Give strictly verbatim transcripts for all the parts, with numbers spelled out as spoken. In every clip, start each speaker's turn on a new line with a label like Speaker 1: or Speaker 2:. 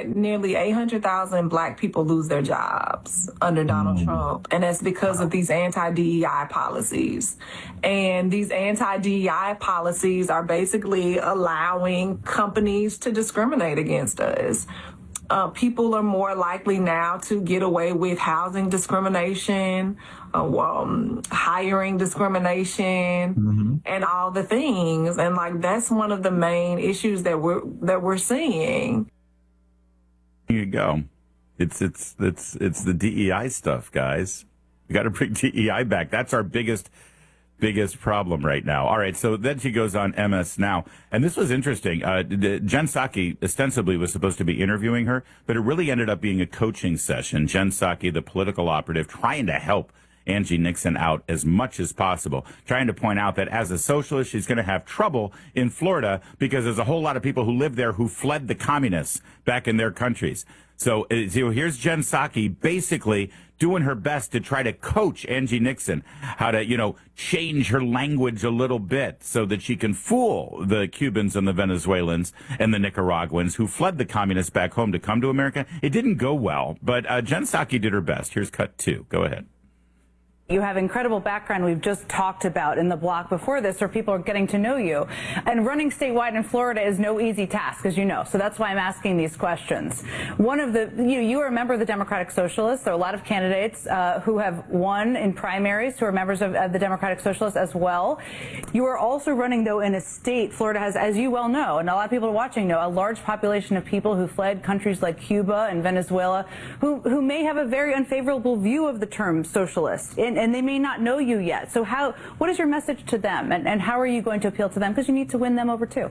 Speaker 1: had nearly eight hundred thousand Black people lose their jobs under Donald mm. Trump. And that's because of these anti-D E I policies. And these anti-D E I policies are basically allowing companies to discriminate against us. Uh, people are more likely now to get away with housing discrimination, uh, um, hiring discrimination, mm-hmm. and all the things. And like that's one of the main issues that we're that we're seeing.
Speaker 2: Here you go. It's it's it's it's the D E I stuff, guys. We got to bring D E I back. That's our biggest. biggest problem right now. All right, so then she goes on M S Now, and this was interesting. Uh, Jen Psaki ostensibly was supposed to be interviewing her, but it really ended up being a coaching session. Jen Psaki, the political operative, trying to help Angie Nixon out as much as possible, trying to point out that as a socialist, she's going to have trouble in Florida because there's a whole lot of people who live there who fled the communists back in their countries. So, so here's Jen Psaki basically doing her best to try to coach Angie Nixon how to, you know, change her language a little bit so that she can fool the Cubans and the Venezuelans and the Nicaraguans who fled the communists back home to come to America. It didn't go well, but uh, Jen Psaki did her best. Here's cut two. Go ahead.
Speaker 3: You have incredible background we've just talked about in the block before this, where people are getting to know you. And running statewide in Florida is no easy task, as you know. So that's why I'm asking these questions. One of the, you, you are a member of the Democratic Socialists. There are a lot of candidates uh, who have won in primaries who are members of, of the Democratic Socialists as well. You are also running, though, in a state, Florida has, as you well know, and a lot of people watching know, a large population of people who fled countries like Cuba and Venezuela, who, who may have a very unfavorable view of the term socialist. In, and they may not know you yet. So how, what is your message to them, and, and how are you going to appeal to them? Because you need to win them over too.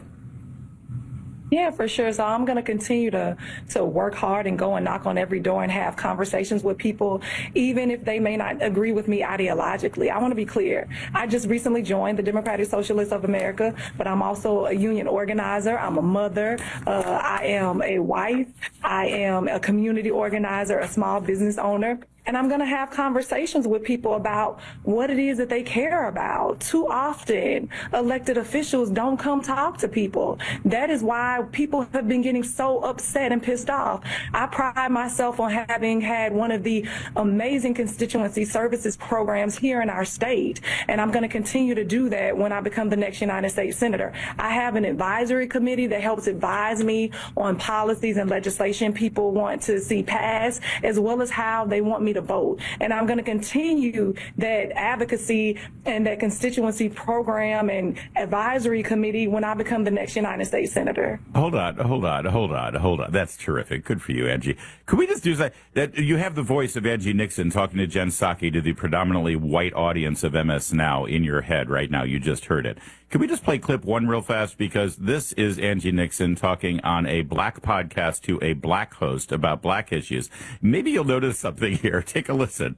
Speaker 1: Yeah, for sure. So I'm going to continue to to work hard and go and knock on every door and have conversations with people, even if they may not agree with me ideologically. I want to be clear. I just recently joined the Democratic Socialists of America, but I'm also a union organizer. I'm a mother. Uh, I am a wife. I am a community organizer, a small business owner. And I'm going to have conversations with people about what it is that they care about. Too often, elected officials don't come talk to people. That is why people have been getting so upset and pissed off. I pride myself on having had one of the amazing constituency services programs here in our state, and I'm going to continue to do that when I become the next United States Senator. I have an advisory committee that helps advise me on policies and legislation people want to see passed, as well as how they want me to vote. And I'm going to continue that advocacy and that constituency program and advisory committee when I become the next United States Senator.
Speaker 2: Hold on, hold on, hold on, hold on. That's terrific. Good for you, Angie. Could we just do that? That you have the voice of Angie Nixon talking to Jen Psaki to the predominantly white audience of M S Now in your head right now. You just heard it. Can we just play clip one real fast? Because this is Angie Nixon talking on a black podcast to a black host about black issues. Maybe you'll notice something here. Take a listen.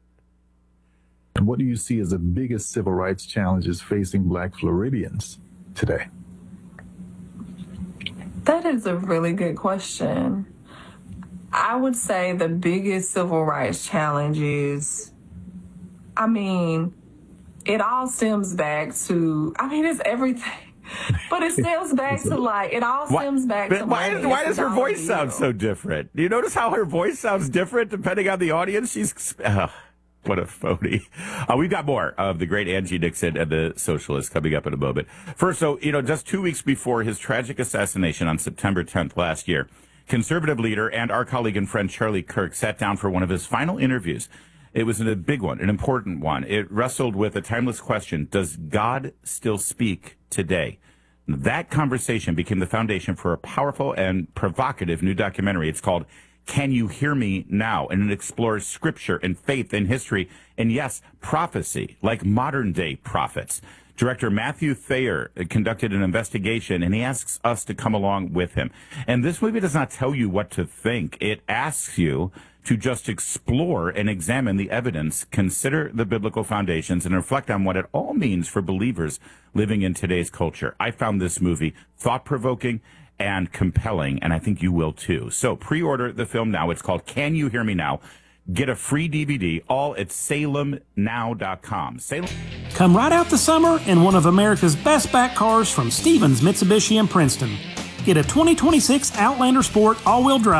Speaker 4: And what do you see as the biggest civil rights challenges facing black Floridians today?
Speaker 1: That is a really good question. I would say the biggest civil rights challenge is, I mean, it all stems back to, I mean, it's everything. But it stems back to like, it all stems back
Speaker 2: why,
Speaker 1: to
Speaker 2: why,
Speaker 1: like,
Speaker 2: why does her voice deal. sound so different? Do you notice how her voice sounds different depending on the audience? She's, uh, what a phony. Uh, we've got more of the great Angie Nixon and the Socialists coming up in a moment. First, so, you know, just two weeks before his tragic assassination on September tenth last year, conservative leader and our colleague and friend Charlie Kirk sat down for one of his final interviews. It was a big one, an important one. It wrestled with a timeless question: does God still speak today? That conversation became the foundation for a powerful and provocative new documentary. It's called Can You Hear Me Now? And it explores scripture and faith and history and, yes, prophecy, like modern-day prophets. Director Matthew Thayer conducted an investigation, and he asks us to come along with him. And this movie does not tell you what to think. It asks you to just explore and examine the evidence, consider the biblical foundations, and reflect on what it all means for believers living in today's culture. I found this movie thought-provoking and compelling, and I think you will too. So pre-order the film now. It's called Can You Hear Me Now? Get a free D V D, all at salem now dot com. Salem.
Speaker 5: Come right out the summer in one of America's best back cars from Stevens Mitsubishi in Princeton. Get a twenty twenty-six Outlander Sport all-wheel drive